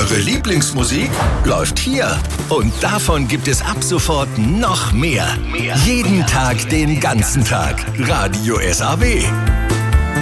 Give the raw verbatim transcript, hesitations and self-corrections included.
Eure Lieblingsmusik läuft hier. Und davon gibt es ab sofort noch mehr. mehr. Jeden Tag, den ganzen Tag. Radio S A B.